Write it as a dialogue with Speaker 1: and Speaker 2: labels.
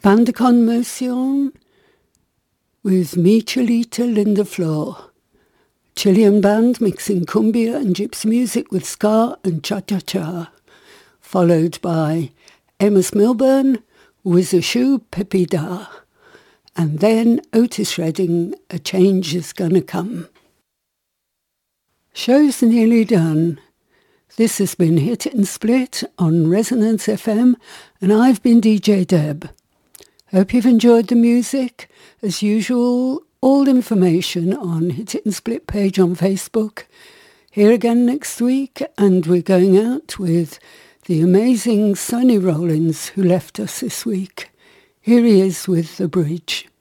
Speaker 1: Band de Conmotion with Mi Cholita Linda Flor. Chilean band mixing cumbia and gypsy music with ska and cha-cha-cha. Followed by Amos Milburn, Wizashu Pepida. And then Otis Redding, A Change Is Gonna Come. Show's nearly done. This has been Hit It and Split on Resonance FM, and I've been DJ Deb. Hope you've enjoyed the music. As usual, all information on Hit It and Split page on Facebook. Here again next week, and we're going out with the amazing Sonny Rollins, who left us this week. Here he is with The Bridge.